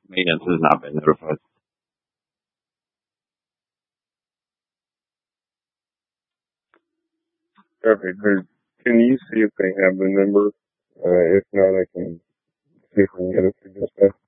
Maintenance has not been notified. Okay, good. Can you see if they have the number? If not, I can see if we can get it to dispatch.